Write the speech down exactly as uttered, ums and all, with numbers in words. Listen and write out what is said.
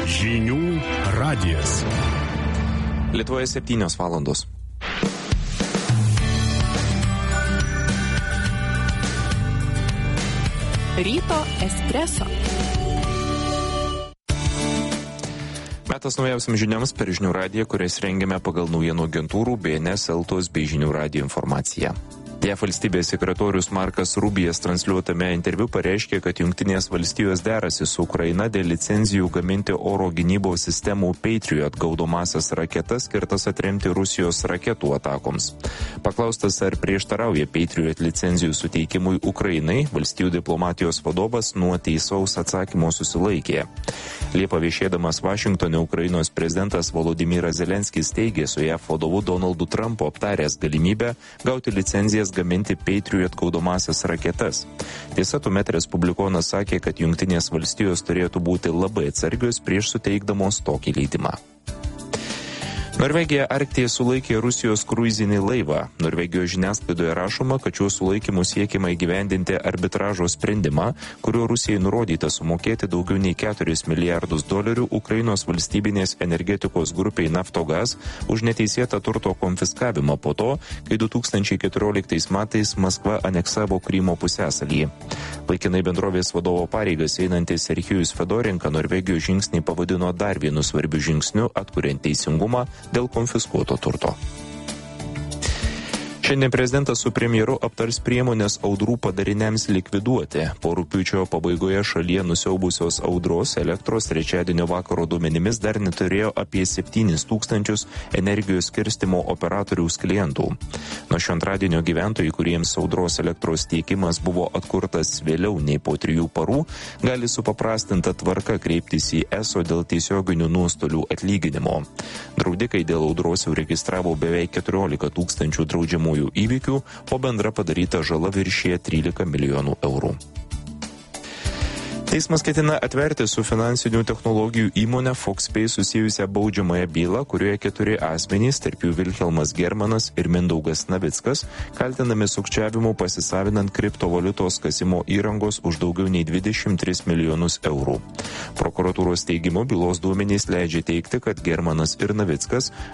Žinių radijas. Lietuvoje septynios valandos. Ryto espreso. Metas naujausiam žinioms per Žinių radiją, kurias rengiame pagal naujienų agentūrų B N S, Eltos bei Žinių radijo informaciją. J A V valstybės sekretorius Markas Rubijas transliuotame interviu pareiškė, kad Jungtinės valstijos derasi su Ukraina dėl licenzijų gaminti oro gynybos sistemų Patriot gaudomasias raketas skirtas atremti Rusijos raketų atakoms. Paklaustas, ar prieštarauja Patriot licenzijų suteikimui Ukrainai, valstijų diplomatijos vadovas nuo teisaus atsakymo susilaikė. Liepą viešėdamas Vašingtone Ukrainos prezidentas Volodymyras Zelenskis teigė su J A V vadovu Donaldu Trumpu aptaręs galimybę gauti licenzijas gaminti Patriot gaudomasias raketas. Tiesa, tuomet respublikonas sakė, kad Jungtinės valstijos turėtų būti labai atsargios prieš suteikdamos tokį leidimą. Norvegija Arktyje sulaikė Rusijos kruizinį laivą. Norvegijos žiniasklaidoje rašoma, kad šiuo sulaikymu siekiama įgyvendinti arbitražo sprendimą, kuriuo Rusijai nurodyta sumokėti daugiau nei keturis milijardus dolerių Ukrainos valstybinės energetikos grupiai Naftogaz už neteisėtą turto konfiskavimą po to, kai du tūkstančiai keturioliktais metais Maskva aneksavo Krymo pusiasalį. Laikinai bendrovės vadovo pareigas einantis Serhijus Fedorenka Norvegijos žingsnį pavadino dar vienu svarbiu žingsniu atkuriant teisingumą dėl konfiskuoto turto. Šiandien prezidentas su premjeru aptars priemonės audrų padariniams likviduoti. Po rugpjūčio pabaigoje šalyje nusiaubusios audros elektros trečiadienio vakaro duomenimis dar neturėjo apie septynis tūkstančius energijos skirstymo operatoriaus klientų. Nuo šio antradienio gyventojai, kuriems audros elektros tiekimas buvo atkurtas vėliau nei po trijų parų, gali supaprastinta tvarka kreiptis į E S O dėl tiesioginių nuostolių atlyginimo. Draudikai dėl audros jau registravo beveik keturiolika tūkstančių draudžiamų įvykių, o bendra padaryta žala viršija trylika milijonų eurų. Teismas ketina atverti su finansinių technologijų įmonė Foxpay susijusią baudžiamąją bylą, kurioje keturi asmenys, tarp jų Vilhelmas Germanas ir Mindaugas Navickas, kaltinami sukčiavimu pasisavinant kriptovaliutos kasimo įrangos už daugiau nei dvidešimt tris milijonus eurų. Prokuratūros teigimu bylos duomenys leidžia teigti, kad Germanas ir Navickas